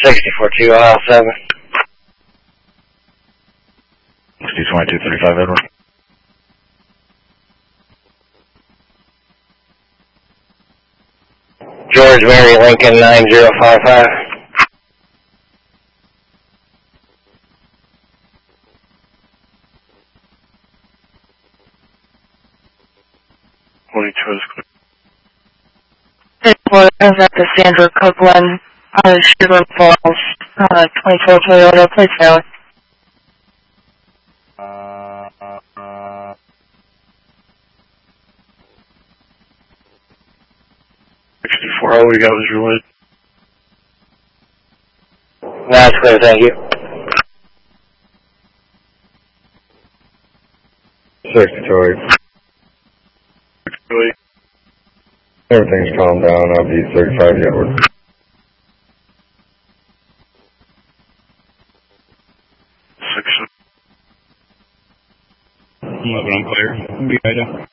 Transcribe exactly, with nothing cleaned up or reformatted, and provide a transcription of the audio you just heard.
sixty-four two, aisle seven. sixty twenty-two thirty-five, Edward. George Mary Lincoln nine zero five five. forty-two is clear. Airport is at the Sandra Copeland, uh, Sugar Falls, uh, twenty-four Toyota, please go. sixty-four, all we got was your lid. That's clear, thank you. sixty-two. sixty-two. Everything's calmed down. I'll be thirty-five Edward. Six. eleven, I'm clear. Be Ida.